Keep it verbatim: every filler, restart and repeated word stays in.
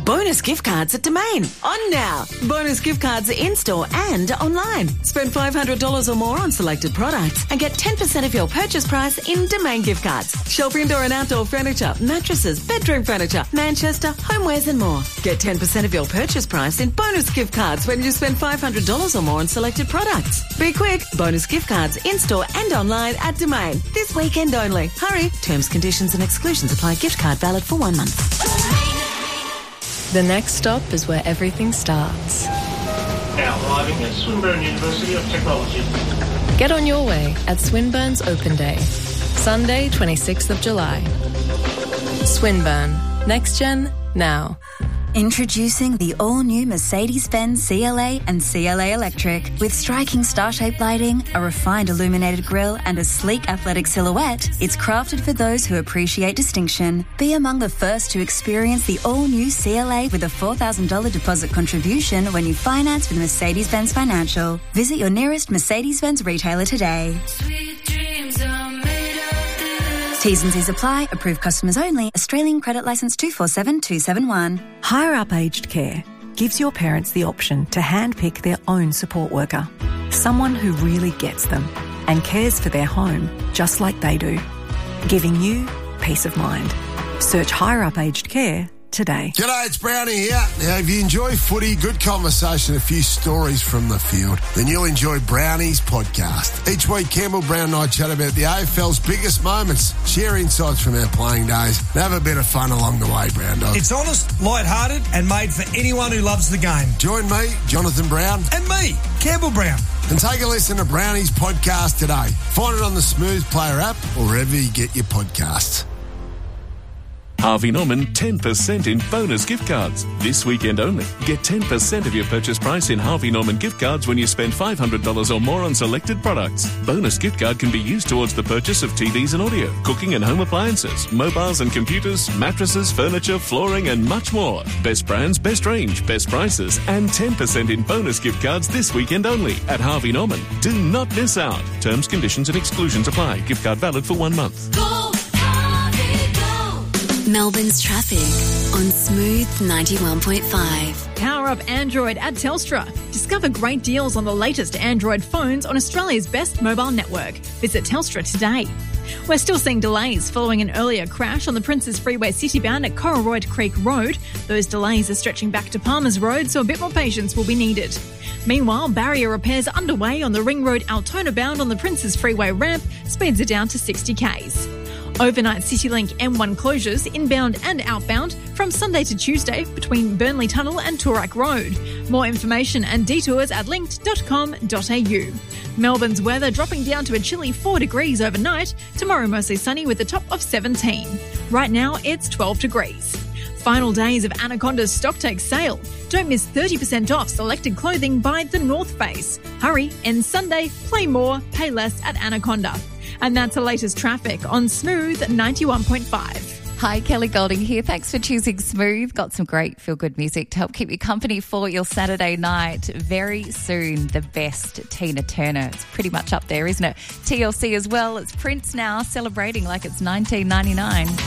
Bonus gift cards at Domain. On now. Bonus gift cards in-store and online. Spend five hundred dollars or more on selected products and get ten percent of your purchase price in Domain gift cards. Shelf indoor and outdoor furniture, mattresses, bedroom furniture, Manchester, homewares and more. Get ten percent of your purchase price in bonus gift cards when you spend five hundred dollars or more on selected products. Be quick. Bonus gift cards in-store and online at Domain. This weekend only. Hurry. Terms, conditions and exclusions apply. Gift card valid for one month. The next stop is where everything starts. Now arriving at Swinburne University of Technology. Get on your way at Swinburne's Open Day, Sunday, twenty-sixth of July. Swinburne. Next gen, now. Introducing the all-new Mercedes-Benz C L A and C L A Electric. With striking star-shaped lighting, a refined illuminated grille and a sleek athletic silhouette, it's crafted for those who appreciate distinction. Be among the first to experience the all-new C L A with a four thousand dollars deposit contribution when you finance with Mercedes-Benz Financial. Visit your nearest Mercedes-Benz retailer today. Sweet dreams are made of this. T's and C's apply. Approved customers only. Australian credit licence two four seven two seven one. Higher Up Aged Care gives your parents the option to handpick their own support worker, someone who really gets them and cares for their home just like they do, giving you peace of mind. Search Higher Up Aged Care today. G'day, it's Brownie here. Now, if you enjoy footy, good conversation, a few stories from the field, then you'll enjoy Brownie's podcast. Each week, Campbell Brown and I chat about the A F L's biggest moments, share insights from our playing days, and have a bit of fun along the way, Brown Dog. It's honest, light-hearted, and made for anyone who loves the game. Join me, Jonathan Brown. And me, Campbell Brown. And take a listen to Brownie's podcast today. Find it on the Smooth Player app or wherever you get your podcasts. Harvey Norman ten percent in bonus gift cards. This weekend only. Get ten percent of your purchase price in Harvey Norman gift cards when you spend five hundred dollars or more on selected products. Bonus gift card can be used towards the purchase of T Vs and audio, cooking and home appliances, mobiles and computers, mattresses, furniture, flooring and much more. Best brands, best range, best prices and ten percent in bonus gift cards this weekend only at Harvey Norman. Do not miss out. Terms, conditions and exclusions apply. Gift card valid for one month. Go, Harvey, go. Melbourne's traffic on Smooth ninety-one point five. Power up Android at Telstra. Discover great deals on the latest Android phones on Australia's best mobile network. Visit Telstra today. We're still seeing delays following an earlier crash on the Princes Freeway citybound at Corroyd Creek Road. Those delays are stretching back to Palmers Road, so a bit more patience will be needed. Meanwhile, barrier repairs are underway on the Ring Road Altona bound on the Princes Freeway ramp. Speeds are down to sixty kays. Overnight CityLink M one closures, inbound and outbound, from Sunday to Tuesday between Burnley Tunnel and Toorak Road. More information and detours at linked dot com dot a u. Melbourne's weather dropping down to a chilly four degrees overnight. Tomorrow mostly sunny with a top of seventeen. Right now it's twelve degrees. Final days of Anaconda's Stocktake sale. Don't miss thirty percent off selected clothing by The North Face. Hurry, end Sunday, play more, pay less at Anaconda. And that's the latest traffic on Smooth ninety-one point five. Hi, Kelly Golding here. Thanks for choosing Smooth. Got some great feel-good music to help keep you company for your Saturday night. Very soon, the best Tina Turner. It's pretty much up there, isn't it? T L C as well. It's Prince now, celebrating like it's nineteen ninety-nine.